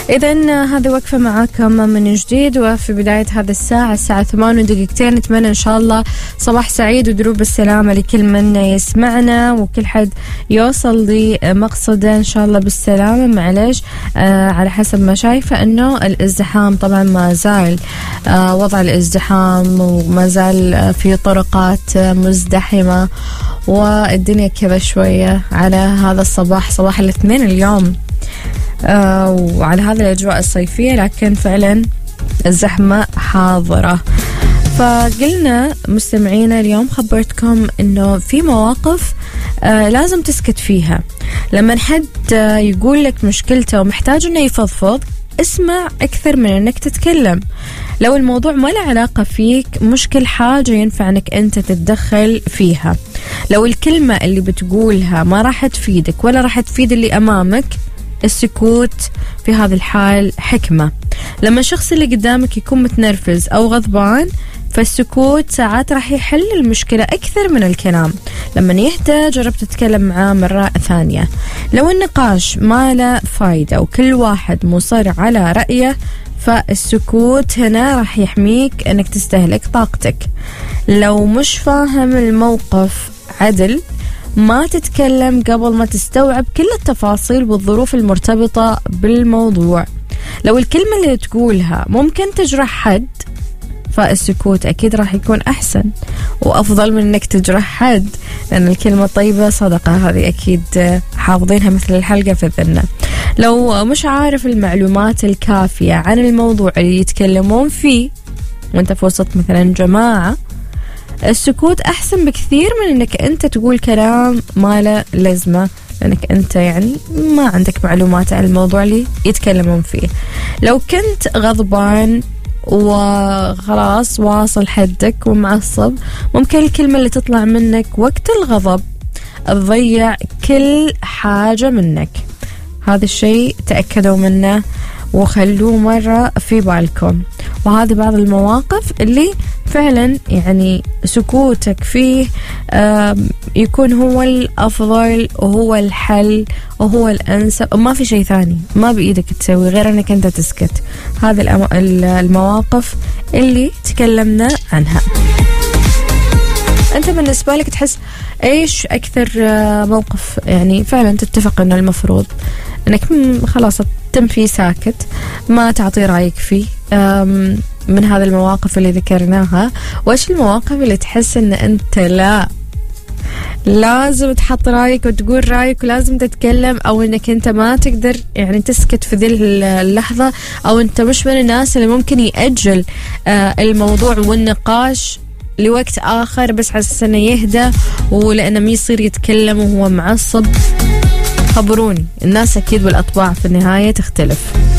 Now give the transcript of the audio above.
إذن هذه وقفة معاكم من جديد وفي بداية هذا الساعة 8:02. نتمنى إن شاء الله صباح سعيد ودروب السلامة لكل من يسمعنا وكل حد يوصل لمقصده إن شاء الله بالسلامة. معلش على حسب ما شايفة إنه الازدحام طبعا ما زال وضع الازدحام وما زال في طرقات مزدحمة والدنيا كذا شوية على هذا الصباح، صباح الاثنين اليوم، وعلى هذه الأجواء الصيفية، لكن فعلا الزحمة حاضرة. فقلنا مستمعينا اليوم خبرتكم إنه في مواقف لازم تسكت فيها. لما حد يقول لك مشكلته ومحتاج إنه يفضفض، اسمع أكثر من إنك تتكلم. لو الموضوع ما له علاقة فيك، مش كل حاجة ينفع إنك أنت تتدخل فيها. لو الكلمة اللي بتقولها ما راح تفيدك ولا راح تفيد اللي أمامك، السكوت في هذا الحال حكمة. لما الشخص اللي قدامك يكون متنرفز أو غضبان، فالسكوت ساعات راح يحل المشكلة أكثر من الكلام. لما يهدى جرب تتكلم معاه مرة ثانية. لو النقاش ما له فايدة وكل واحد مصر على رأيه، فالسكوت هنا راح يحميك أنك تستهلك طاقتك. لو مش فاهم الموقف عدل، ما تتكلم قبل ما تستوعب كل التفاصيل والظروف المرتبطة بالموضوع. لو الكلمة اللي تقولها ممكن تجرح حد، فالسكوت أكيد راح يكون أحسن وأفضل من أنك تجرح حد، لأن الكلمة طيبة صدقة، هذه أكيد حافظينها مثل الحلقة في الذنة. لو مش عارف المعلومات الكافية عن الموضوع اللي يتكلمون فيه وانت في وسط مثلا جماعة، السكوت أحسن بكثير من أنك أنت تقول كلام ما له لازمة، لأنك أنت يعني ما عندك معلومات عن الموضوع اللي يتكلمون فيه. لو كنت غضبان وخلاص واصل حدك ومعصب، ممكن الكلمة اللي تطلع منك وقت الغضب تضيع كل حاجة منك. هذا الشيء تأكدوا منه وخلوه مرة في بالكم. وهذه بعض المواقف اللي فعلا يعني سكوتك فيه يكون هو الأفضل وهو الحل وهو الأنسب، وما في شيء ثاني ما بإيدك تسوي غير أنك أنت تسكت. هذه المواقف اللي تكلمنا عنها. أنت بالنسبة لك تحس إيش أكثر موقف يعني فعلا تتفق أنه المفروض أنك خلاص تم فيه ساكت، ما تعطي رأيك فيه من هذه المواقف اللي ذكرناها؟ وإيش المواقف اللي تحس أن أنت لا لازم تحط رأيك وتقول رأيك ولازم تتكلم، أو أنك أنت ما تقدر يعني تسكت في ذي اللحظة، أو أنت مش من الناس اللي ممكن يأجل الموضوع والنقاش لوقت آخر بس حسس أنه يهدى ولأنه ما يصير يتكلم وهو معصب؟ خبروني، الناس أكيد والأطباع في النهاية تختلف.